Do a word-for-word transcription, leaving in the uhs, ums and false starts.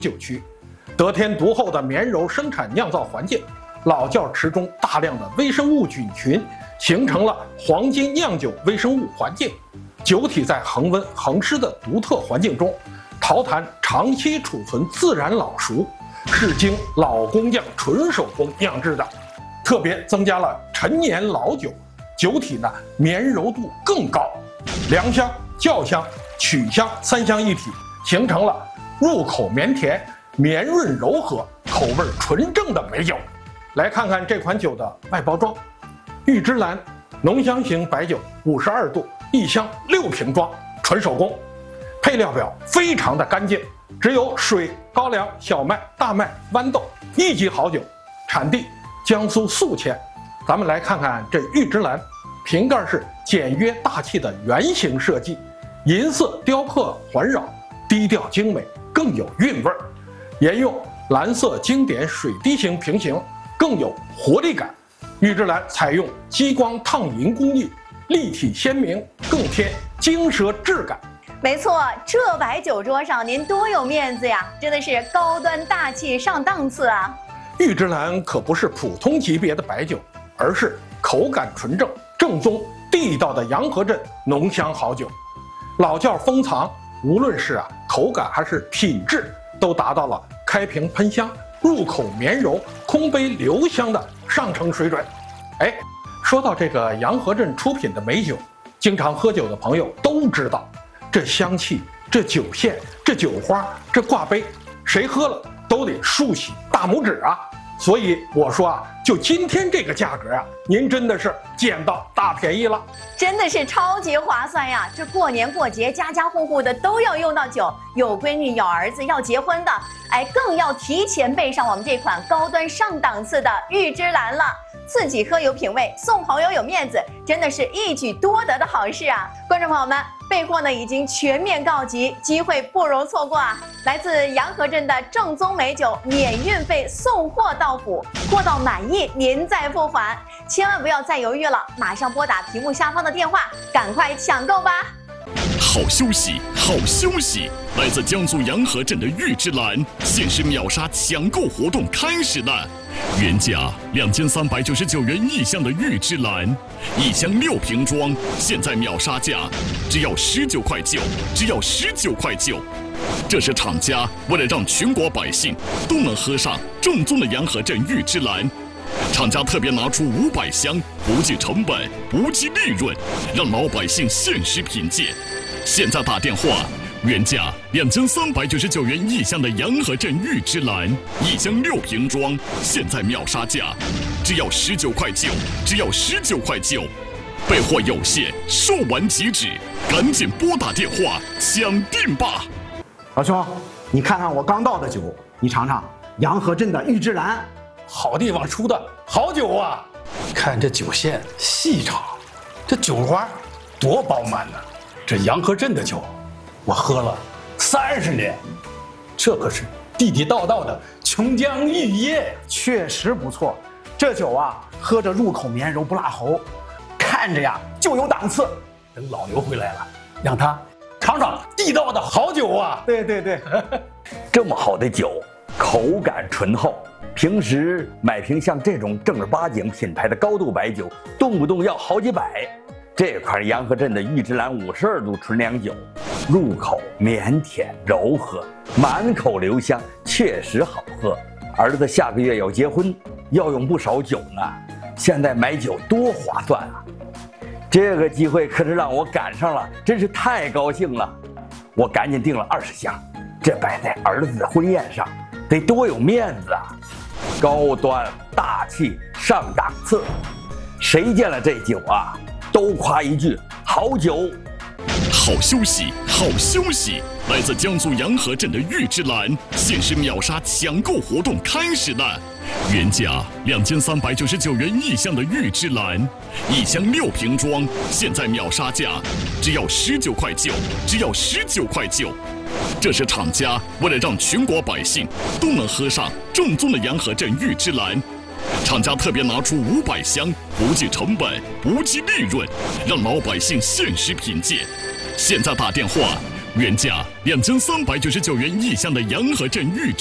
酒区，得天独厚的绵柔生产酿造环境，老窖池中大量的微生物菌群形成了黄金酿酒微生物环境，酒体在恒温恒湿的独特环境中，陶坛长期储存自然老熟，是经老工匠纯手工酿制的，特别增加了陈年老酒，酒体呢绵柔度更高，良香、酵香、曲香三香一体，形成了入口绵甜、绵润柔和、口味纯正的美酒。来看看这款酒的外包装，玉芝兰浓香型白酒，五十二度，一箱六瓶装，纯手工。配料表非常的干净，只有水、高粱、小麦、大麦、豌豆，一级好酒，产地江苏宿迁。咱们来看看这玉芝兰，瓶盖是简约大气的圆形设计，银色雕刻环绕，低调精美，更有韵味儿。沿用蓝色经典水滴形瓶型，更有活力感。玉芝兰采用激光烫银工艺，立体鲜明，更添精奢质感。 没错，这摆酒桌上您多有面子呀，真的是高端大气上档次啊！ 玉芝兰可不是普通级别的白酒，而是口感纯正、正宗地道的洋河镇浓香好酒。老窖封藏，无论是啊口感还是品质，都达到了开瓶喷香、入口绵柔、空杯留香的上乘水准。哎，说到这个洋河镇出品的美酒，经常喝酒的朋友都知道，这香气、这酒线、这酒花、这挂杯，谁喝了都得竖起大拇指啊！所以我说啊，就今天这个价格啊，您真的是捡到大便宜了， 真的是超级划算呀！这过年过节，家家户户的都要用到酒，有闺女、有儿子要结婚的，哎，更要提前备上我们这款高端上档次的玉芝兰了。自己喝有品味，送朋友有面子，真的是一举多得的好事啊！观众朋友们，备货呢已经全面告急，机会不容错过啊！来自洋河镇的正宗美酒，免运费送货到府，货到满意您再付款，千万不要再犹豫了，马上拨打屏幕下方的电话，赶快抢购吧！ 好休息，好休息！来自江苏洋河镇的玉芝兰限时秒杀抢购活动开始了，原价两千三百九十九元一箱的玉芝兰，一箱六瓶装，现在秒杀价只要十九块九，只要十九块九。这是厂家为了让全国百姓都能喝上正宗的洋河镇玉芝兰，厂家特别拿出五百箱，不计成本，不计利润，让老百姓限时品鉴。现在打电话，原价两千三百九十九元一箱的洋河镇玉芝兰，一箱六瓶装，现在秒杀价只要十九块九，只要十九块九。备货有限，售完即止，赶紧拨打电话抢订吧！ 老兄，你看看我刚倒的酒，你尝尝洋河镇的玉芝兰， 好地方出的好酒啊！ 看这酒线细长，这酒花多饱满呢！这洋河镇的酒，我喝了三十年，这可是地地道道的琼浆玉液， 确实不错。这酒啊，喝着入口绵柔不辣喉，看着呀就有档次。 等老牛回来了，让他尝尝地道的好酒啊！ 对对对， 这么好的酒，口感醇厚，平时买瓶像这种正儿八经品牌的高度白酒，动不动要好几百。这款洋河镇的玉芝兰五十二度纯粮酒，入口绵甜柔和，满口留香，确实好喝。儿子下个月要结婚，要用不少酒呢，现在买酒多划算啊！这个机会可是让我赶上了，真是太高兴了。我赶紧订了二十箱，这摆在儿子的婚宴上，得多有面子啊！高端大气上档次，谁见了这酒啊，都夸一句好酒。 好休息，好休息！来自江苏洋河镇的玉芝兰限时秒杀抢购活动开始了，原价两千三百九十九元一箱的玉芝兰，一箱六瓶装，现在秒杀价只要十九块九，只要十九块九。这是厂家为了让全国百姓都能喝上正宗的洋河镇玉芝兰，厂家特别拿出五百箱，不计成本，不计利润，让老百姓限时品鉴。现在打电话， 原价两千三百九十九元一箱的洋河镇玉。